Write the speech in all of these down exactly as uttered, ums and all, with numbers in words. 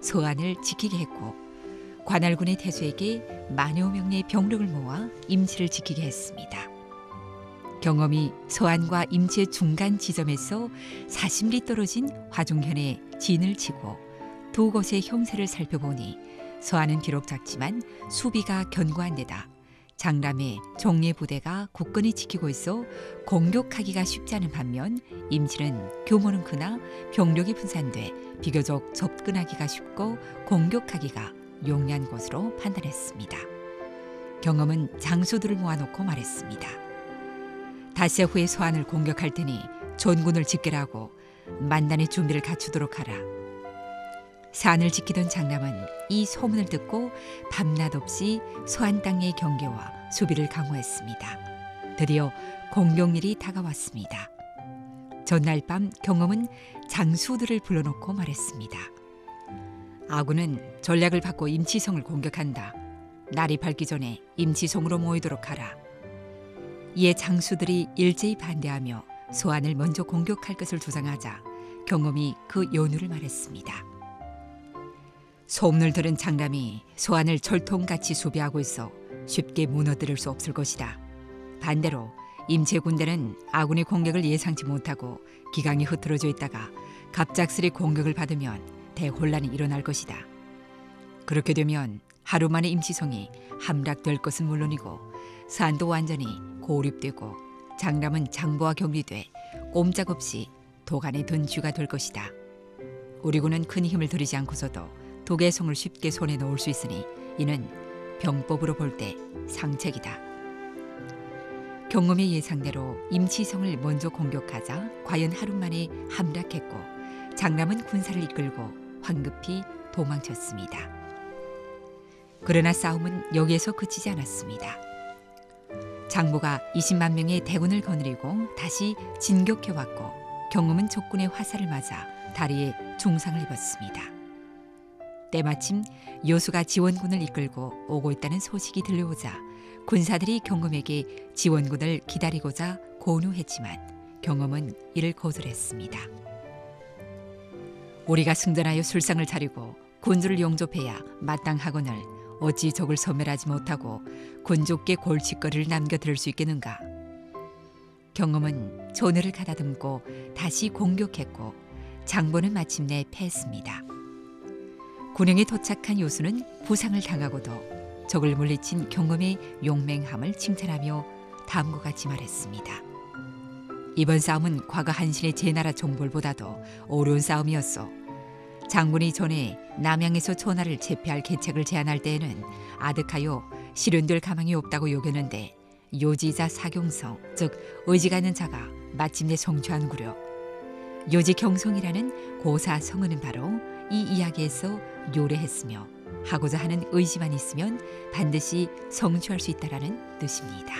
소안을 지키게 했고 관할군의 태수에게 만여 명의 병력을 모아 임치를 지키게 했습니다. 경엄이 소안과 임치의 중간 지점에서 사십 리 떨어진 화중현에 진을 치고 두 곳의 형세를 살펴보니 소안은 비록 작지만 수비가 견고한 데다 장람의 종례 부대가 굳건히 지키고 있어 공격하기가 쉽지 않은 반면 임치는 규모는 크나 병력이 분산돼 비교적 접근하기가 쉽고 공격하기가 용이한 곳으로 판단했습니다. 경엄은 장수들을 모아놓고 말했습니다. 닷새 후에 소안을 공격할 테니 전군을 집결하고 만단의 준비를 갖추도록 하라. 산을 지키던 장남은 이 소문을 듣고 밤낮 없이 소안 땅의 경계와 수비를 강화했습니다. 드디어 공격일이 다가왔습니다. 전날 밤 경엄은 장수들을 불러놓고 말했습니다. 아군은 전략을 바꿔 임치성을 공격한다. 날이 밝기 전에 임치성으로 모이도록 하라. 이에 장수들이 일제히 반대하며 소안을 먼저 공격할 것을 주장하자 경엄이 그 연유를 말했습니다. 소문을 들은 장남이 소안을 철통같이 수비하고 있어 쉽게 무너뜨릴 수 없을 것이다. 반대로 임체 군대는 아군의 공격을 예상치 못하고 기강이 흐트러져 있다가 갑작스레 공격을 받으면 대혼란이 일어날 것이다. 그렇게 되면 하루 만에 임치성이 함락될 것은 물론이고 산도 완전히 고립되고 장남은 장부와 격리돼 꼼짝없이 도간에 든 쥐가 될 것이다. 우리 군은 큰 힘을 들이지 않고서도 도계성을 쉽게 손에 넣을 수 있으니 이는 병법으로 볼 때 상책이다. 경엄의 예상대로 임치성을 먼저 공격하자 과연 하루 만에 함락했고 장남은 군사를 이끌고 황급히 도망쳤습니다. 그러나 싸움은 여기에서 그치지 않았습니다. 장부가 이십만 명의 대군을 거느리고 다시 진격해왔고 경엄은 적군의 화살을 맞아 다리에 중상을 입었습니다. 때마침 요수가 지원군을 이끌고 오고 있다는 소식이 들려오자 군사들이 경엄에게 지원군을 기다리고자 권유했지만 경엄은 이를 거절했습니다. 우리가 승전하여 술상을 차리고 군주를 영접해야 마땅하거늘 어찌 적을 섬멸하지 못하고 군주께 골칫거리를 남겨드릴 수 있겠는가. 경엄은 전우를 가다듬고 다시 공격했고 장보는 마침내 패했습니다. 군영에 도착한 요수는 부상을 당하고도 적을 물리친 경엄의 용맹함을 칭찬하며 다음과 같이 말했습니다. 이번 싸움은 과거 한신의 제나라 종벌보다도 어려운 싸움이었어. 장군이 전에 남양에서 천하를 제패할 계책을 제안할 때에는 아득하여 실현될 가망이 없다고 여겼는데 요지자 사경성, 즉 의지가 있는 자가 마침내 성취한구려. 요지경성이라는 고사 성어는 바로 이 이야기에서 요래했으며 하고자 하는 의지만 있으면 반드시 성취할 수 있다라는 뜻입니다.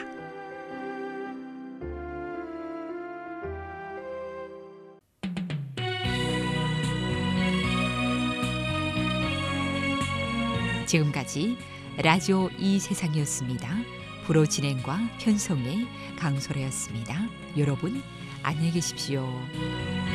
지금까지 라디오 이 세상이었습니다. 프로 진행과 편성의 강소래였습니다. 여러분 안녕히 계십시오.